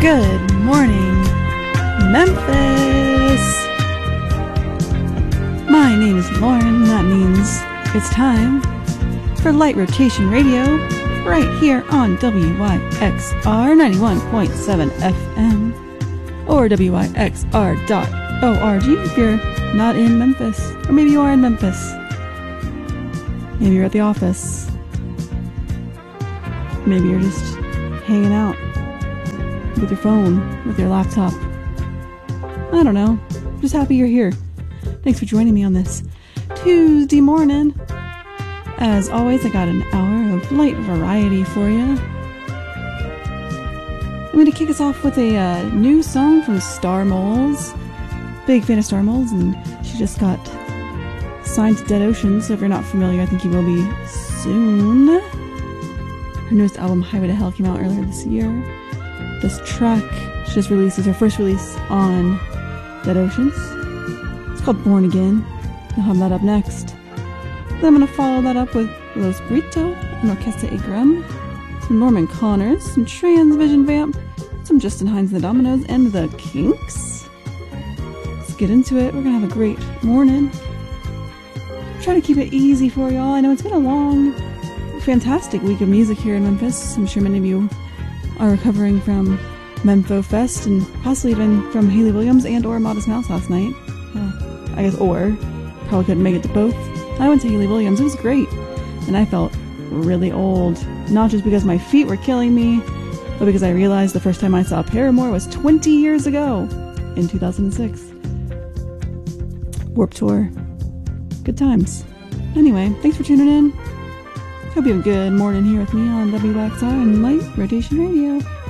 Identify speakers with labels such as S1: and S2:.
S1: Good morning, Memphis! My name is Lauren, and that means it's time for Light Rotation Radio, right here on WYXR 91.7 FM, or WYXR.org if you're not in Memphis, or maybe you are in Memphis. Maybe you're at the office. Maybe you're just hanging out with your phone, with your laptop. I don't know. Just happy you're here. Thanks for joining me on this Tuesday morning. As always, I got an hour of light variety for you. I'm going to kick us off with a new song from Star Moles. Big fan of Star Moles, and she just got signed to Dead Ocean, so if you're not familiar, I think you will be soon. Her newest album, Highway to Hell, came out earlier this year. This track she just releases her first release on Dead Oceans. It's called Born Again. I'll have that up next. Then I'm going to follow that up with Los Brito and Orquesta Igrum, some Norman Connors, some Transvision Vamp, some Justin Hines and the Dominoes, and the Kinks. Let's get into it. We're going to have a great morning. Try to keep it easy for y'all. I know it's been a long, fantastic week of music here in Memphis. I'm sure many of you are recovering from Mempho Fest and possibly even from Hayley Williams and or Modest Mouse last night. I guess or. Probably couldn't make it to both. I went to Hayley Williams. It was great. And I felt really old. Not just because my feet were killing me, but because I realized the first time I saw Paramore was 20 years ago in 2006. Warped Tour. Good times. Anyway, thanks for tuning in. Hope you have a good morning here with me on WXR and Light Rotation Radio.